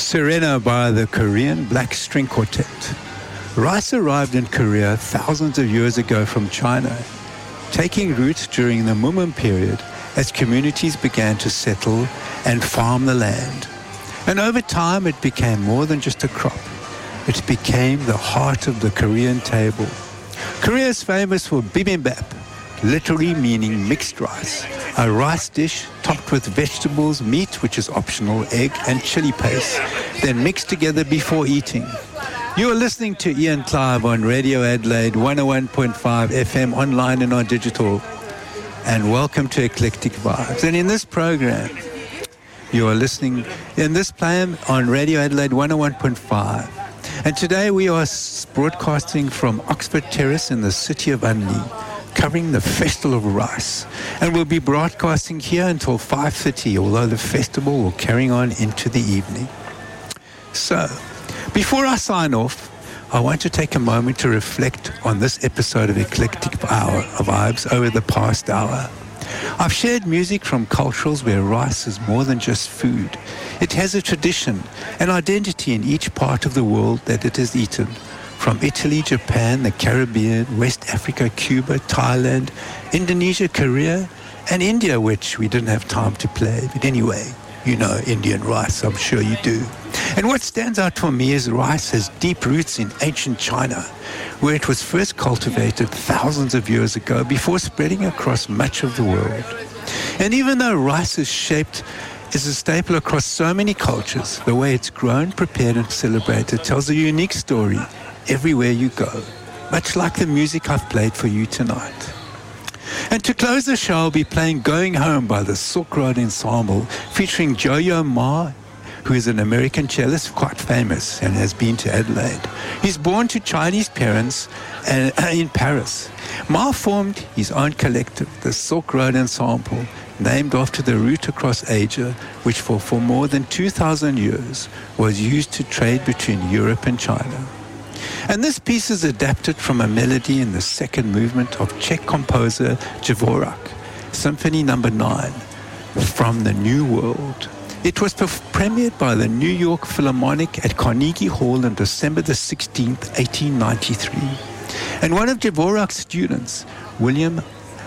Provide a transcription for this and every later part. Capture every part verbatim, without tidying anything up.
Serena by the Korean Black String Quartet. Rice arrived in Korea thousands of years ago from China, taking root during the Mumun period as communities began to settle and farm the land. And over time, it became more than just a crop. It became the heart of the Korean table. Korea is famous for bibimbap, literally meaning mixed rice, a rice dish topped with vegetables, meat, which is optional, egg, and chili paste, then mixed together before eating. You are listening to Ian Clive on Radio Adelaide one oh one point five F M, online and on digital. And welcome to Eclectic Vibes. And in this program, you are listening in this plan on Radio Adelaide one oh one point five. And today we are broadcasting from Oxford Terrace in the city of Unley, covering the Festival of Rice. And we'll be broadcasting here until five thirty, although the festival will carry on into the evening. So, before I sign off, I want to take a moment to reflect on this episode of Eclectic Hour of Vibes over the past hour. I've shared music from cultures where rice is more than just food. It has a tradition, an identity in each part of the world that it is eaten. From Italy, Japan, the Caribbean, West Africa, Cuba, Thailand, Indonesia, Korea, and India, which we didn't have time to play. But anyway, you know Indian rice, I'm sure you do. And what stands out for me is rice has deep roots in ancient China, where it was first cultivated thousands of years ago before spreading across much of the world. And even though rice is shaped is a staple across so many cultures, the way it's grown, prepared, and celebrated tells a unique story everywhere you go, much like the music I've played for you tonight. And to close the show, I'll be playing Going Home by the Silk Road Ensemble, featuring Yo-Yo Ma, who is an American cellist, quite famous, and has been to Adelaide. He's born to Chinese parents uh, in Paris. Ma formed his own collective, the Silk Road Ensemble, named after the route across Asia, which for, for more than two thousand years was used to trade between Europe and China. And this piece is adapted from a melody in the second movement of Czech composer Dvorak, Symphony number nine, from the New World. It was premiered by the New York Philharmonic at Carnegie Hall on December the sixteenth, eighteen ninety-three. And one of Dvorak's students, William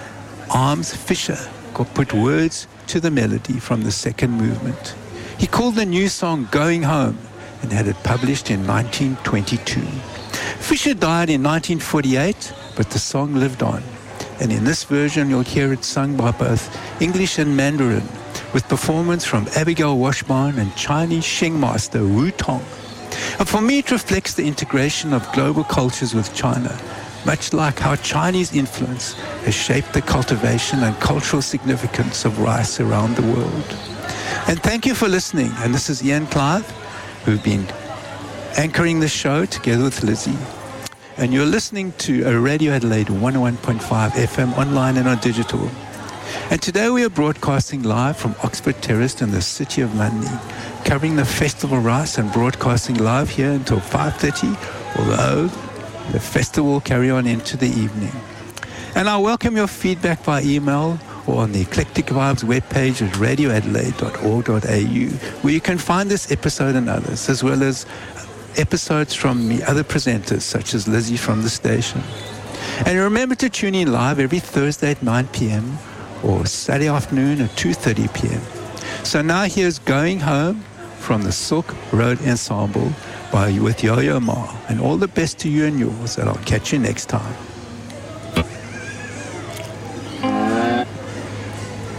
Arms Fisher, put words to the melody from the second movement. He called the new song Going Home and had it published in nineteen twenty-two. Fisher died in nineteen forty-eight, but the song lived on. And in this version, you'll hear it sung by both English and Mandarin, with performance from Abigail Washburn and Chinese Sheng master Wu Tong. And for me, it reflects the integration of global cultures with China, much like how Chinese influence has shaped the cultivation and cultural significance of rice around the world. And thank you for listening. And this is Ian Clive, who've been anchoring the show together with Lizzie. And you're listening to a Radio Adelaide one oh one point five F M, online and on digital. And today we are broadcasting live from Oxford Terrace in the city of London, covering the Festival of Rice and broadcasting live here until five thirty, although the festival will carry on into the evening. And I welcome your feedback by email or on the Eclectic Vibes webpage at radio adelaide dot org dot a u, where you can find this episode and others, as well as episodes from the other presenters, such as Lizzie from the station. And remember to tune in live every Thursday at nine p.m. or Saturday afternoon at two thirty p.m. So now here's Going Home from the Silk Road Ensemble by with Yo-Yo Ma. And all the best to you and yours, and I'll catch you next time.